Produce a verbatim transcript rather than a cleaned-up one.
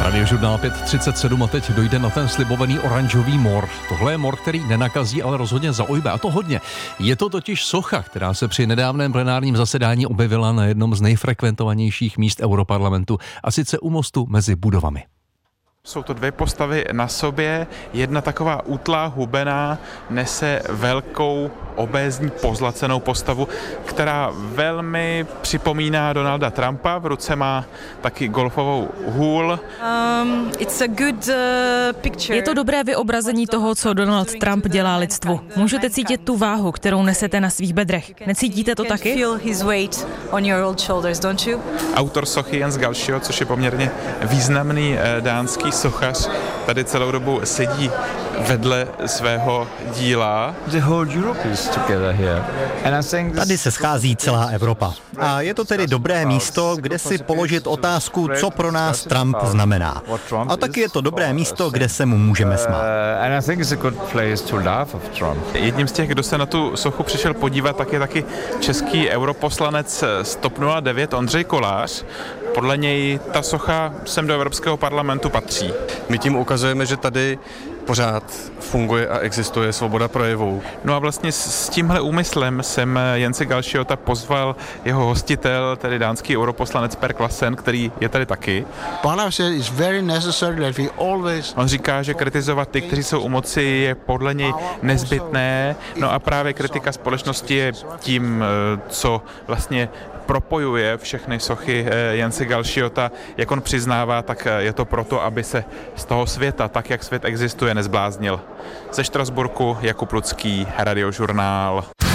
Radiožurnál pět třicet sedm a teď dojde na ten slibovaný oranžový mor. Tohle je mor, který nenakazí, ale rozhodně zaujme, a to hodně. Je to totiž socha, která se při nedávném plenárním zasedání objevila na jednom z nejfrekventovanějších míst Europarlamentu, a sice u mostu mezi budovami. Jsou to dvě postavy na sobě, jedna taková útlá, hubená, nese velkou obézní pozlacenou postavu, která velmi připomíná Donalda Trumpa, v ruce má taky golfovou hůl. Um, it's a good, uh, picture. Je to dobré vyobrazení toho, co Donald Trump dělá lidstvu. Můžete cítit tu váhu, kterou nesete na svých bedrech. Necítíte to taky? Feel his weight on your old shoulders, don't you? Autor sochy Jens Galschiot, což je poměrně významný eh, dánský sochař, tady celou dobu sedí vedle svého díla. Tady se schází celá Evropa. A je to tedy dobré místo, kde si položit otázku, co pro nás Trump znamená. A taky je to dobré místo, kde se mu můžeme smát. Jedním z těch, kdo se na tu sochu přišel podívat, tak je taky český europoslanec z TOP nula devět Ondřej Kolář. Podle něj ta socha sem do Evropského parlamentu patří. My tím ukazujeme, že tady pořád funguje a existuje svoboda projevu. No a vlastně s tímhle úmyslem jsem Jense Galschiota pozval jeho hostitel, tedy dánský europoslanec Per Clausen, který je tady taky. On říká, že kritizovat ty, kteří jsou u moci, je podle něj nezbytné. No a právě kritika společnosti je tím, co vlastně propojuje všechny sochy Jense Galschiota. Jak on přiznává, tak je to proto, aby se z toho světa, tak jak svět existuje, nezbláznil. Ze Štrasburku Jakub Lucký, Radiožurnál.